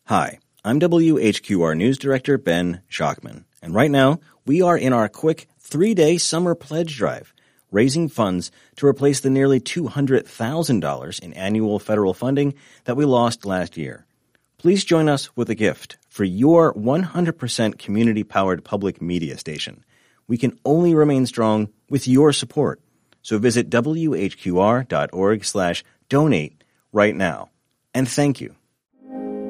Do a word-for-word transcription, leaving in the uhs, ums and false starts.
Hi, I'm W H Q R News Director Ben Schachtman, and right now we are in our quick three-day summer pledge drive, raising funds to replace the nearly two hundred thousand dollars in annual federal funding that we lost last year. Please join us with a gift for your one hundred percent community-powered public media station. We can only remain strong with your support. So visit W H Q R dot org slash donate right now. And thank you.